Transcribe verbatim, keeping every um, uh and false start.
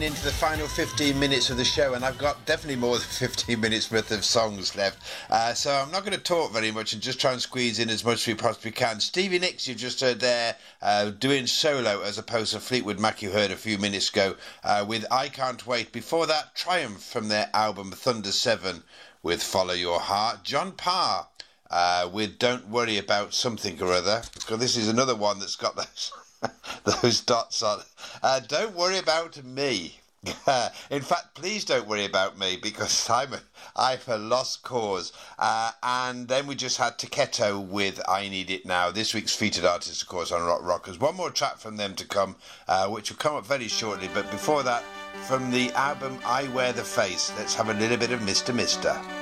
getting into the final fifteen minutes of the show, and I've got definitely more than fifteen minutes worth of songs left. Uh, so I'm not going to talk very much and just try and squeeze in as much as we possibly can. Stevie Nicks, you just heard there, uh, doing solo as opposed to Fleetwood Mac, you heard a few minutes ago, uh, with I Can't Wait. Before that, Triumph from their album Thunder seven with Follow Your Heart. John Parr uh, with Don't Worry About Something or Other. Because this is another one that's got those... those dots on. Uh, don't worry about me. In fact, please don't worry about me, because I'm a, I've a lost cause. Uh, and then we just had Taketo with I Need It Now. This week's featured artist, of course, on Rock Rockers. One more track from them to come, uh, which will come up very shortly. But before that, from the album I Wear the Face, let's have a little bit of Mister Mister.